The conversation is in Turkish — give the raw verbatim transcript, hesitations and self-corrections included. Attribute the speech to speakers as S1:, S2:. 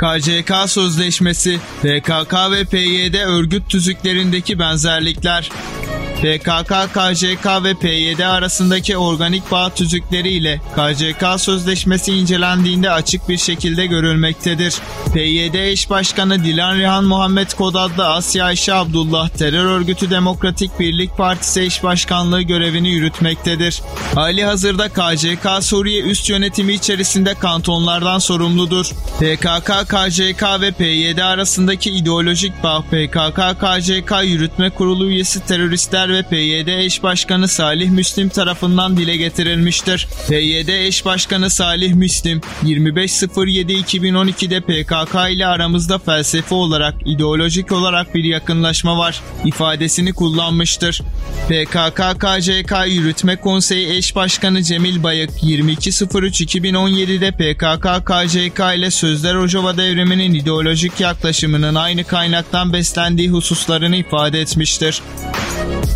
S1: K C K Sözleşmesi, P K K ve P Y D örgüt tüzüklerindeki benzerlikler. P K K, K C K ve P Y D arasındaki organik bağ tüzükleri ile K C K Sözleşmesi incelendiğinde açık bir şekilde görülmektedir. P Y D eş başkanı Dilan Rihan Muhammed Kod adlı Asya Ayşe Abdullah, terör örgütü Demokratik Birlik Partisi eş başkanlığı görevini yürütmektedir. Halihazırda K C K Suriye üst yönetimi içerisinde kantonlardan sorumludur. P K K, K C K ve P Y D arasındaki ideolojik bağ, P K K K C K Yürütme Kurulu üyesi teröristler ve P Y D eş başkanı Salih Müslim tarafından dile getirilmiştir. P Y D eş başkanı Salih Müslim, yirmi beş Eylül iki bin on iki'de P K K ile aramızda felsefi olarak, ideolojik olarak bir yakınlaşma var ifadesini kullanmıştır. P K K K C K Yürütme Konseyi eş başkanı Cemil Bayık, yirmi iki Eylül iki bin on yedi'de P K K K C K ile Sözler Rojava devriminin ideolojik yaklaşımının aynı kaynaktan beslendiği hususlarını ifade etmiştir.